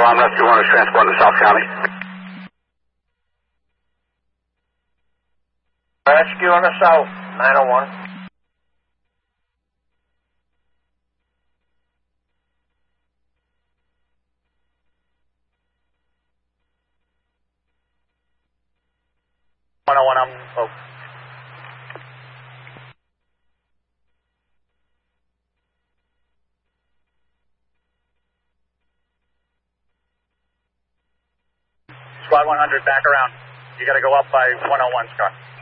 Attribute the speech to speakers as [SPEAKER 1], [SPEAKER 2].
[SPEAKER 1] alarm, rescue 1 is transported to South County.
[SPEAKER 2] Rescue on the south, 901. Oh. Squad 100, back around. You got to go up by 101, Scar.